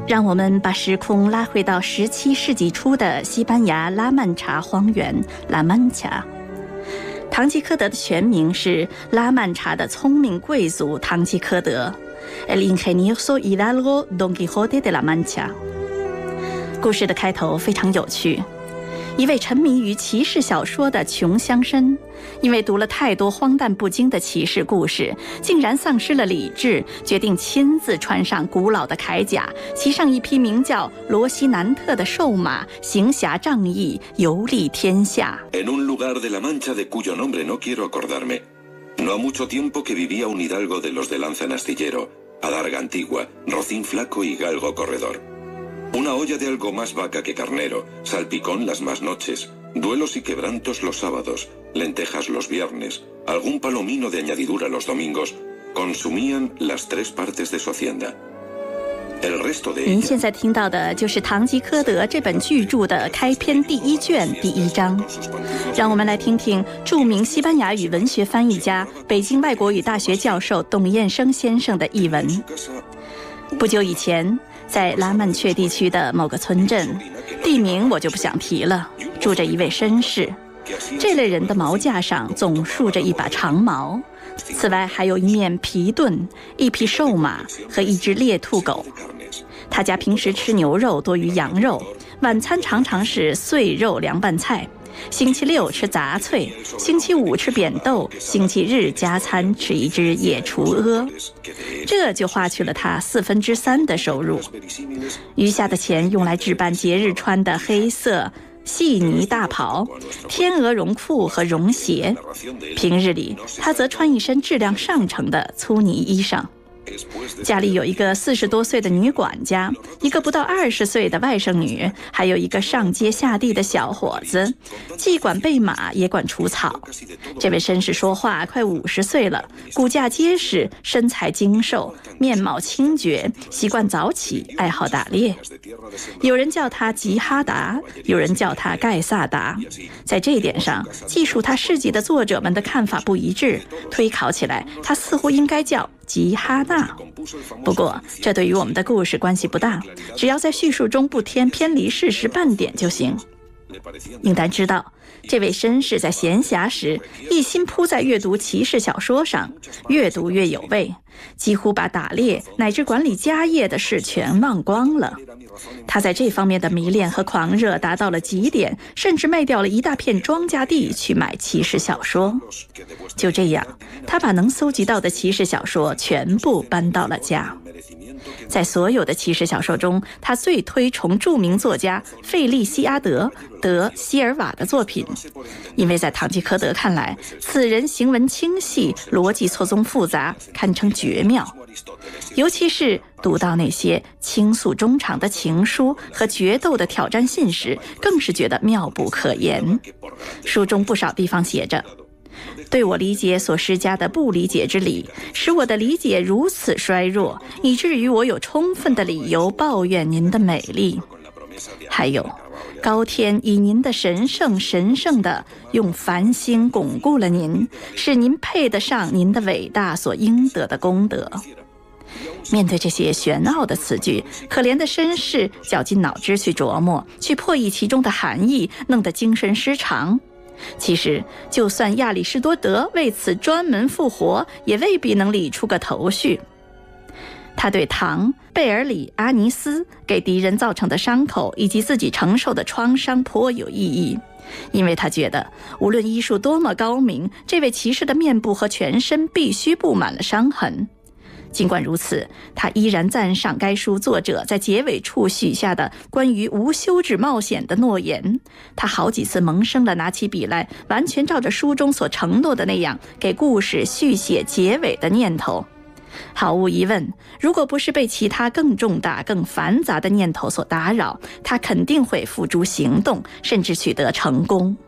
让我们把时空拉回到17世纪初的西班牙拉曼查荒原拉曼查。堂吉诃德的全名是拉曼查的聪明贵族堂吉诃德 El ingenioso hidalgo Don Quijote de la Mancha。 故事的开头非常有趣，一位沉迷于骑士小说的穷乡绅，因为读了太多荒诞不经的骑士故事，竟然丧失了理智，决定亲自穿上古老的铠甲，骑上一匹名叫罗西南特的瘦马，行侠仗义，游历天下。 En un lugar de la Mancha de cuyo nombre no quiero acordarme, no ha mucho tiempo que vivía un hidalgo de los de lanza en astillero, adarga antigua, rocín flaco y galgo corredor.Una olla de algo más vaca que carnero, salpicón las más noches, duelos y quebrantos los sábados, lentejas los viernes, algún palomino de añadidura los domingos, consumían las 3 partes de su hacienda. El resto de 您现在听到的就是《堂吉诃德》这本巨著的开篇第1卷第1章。让我们来听听著名西班牙语文学翻译家、北京外国语大学教授董彦生先生的译文。不久以前，在拉曼却地区的某个村镇，地名我就不想提了，住着一位绅士。这类人的毛架上总竖着一把长矛，此外还有一面皮盾、一匹瘦马和一只猎兔狗。他家平时吃牛肉多于羊肉，晚餐常常是碎肉凉拌菜，星期6吃杂脆，星期5吃扁豆，星期日加餐吃一只野雏鹅，这就花去了他3/4的收入。余下的钱用来置办节日穿的黑色细呢大袍、天鹅绒裤和绒鞋，平日里他则穿一身质量上乘的粗呢衣裳。家里有一个40多岁的女管家，一个不到20岁的外甥女，还有一个上街下地的小伙子，既管备马也管除草。这位绅士说话快50岁了，骨架结实，身材精瘦，面貌清绝，习惯早起，爱好打猎。有人叫他吉哈达，有人叫他盖萨达。在这一点上，记述他事迹的作者们的看法不一致，推考起来，他似乎应该叫吉哈纳。不过这对于我们的故事关系不大，只要在叙述中不偏离事实半点就行。应当知道，这位绅士在闲暇时一心扑在阅读骑士小说上，越读越有味，几乎把打猎乃至管理家业的事全忘光了。他在这方面的迷恋和狂热达到了极点，甚至卖掉了一大片庄稼地去买骑士小说。就这样，他把能搜集到的骑士小说全部搬到了家。在所有的骑士小说中，他最推崇著名作家费利西阿德·德希尔瓦的作品，因为在堂吉诃德看来，此人行文清晰，逻辑错综复杂，堪称绝妙。尤其是读到那些倾诉衷肠的情书和决斗的挑战信时，更是觉得妙不可言。书中不少地方写着：对我理解所施加的不理解之理，使我的理解如此衰弱，以至于我有充分的理由抱怨您的美丽。还有，高天以您的神圣的用繁星巩固了您，使您配得上您的伟大所应得的功德。面对这些玄奥的词句，可怜的绅士绞尽脑汁去琢磨，去破译其中的含义，弄得精神失常。其实就算亚里士多德为此专门复活，也未必能理出个头绪。他对唐、贝尔里、阿尼斯给敌人造成的伤口以及自己承受的创伤颇有意义，因为他觉得无论医术多么高明，这位骑士的面部和全身必须布满了伤痕。尽管如此，他依然赞赏该书作者在结尾处许下的关于无休止冒险的诺言。他好几次萌生了拿起笔来，完全照着书中所承诺的那样给故事续写结尾的念头。毫无疑问，如果不是被其他更重大、更繁杂的念头所打扰，他肯定会付诸行动，甚至取得成功。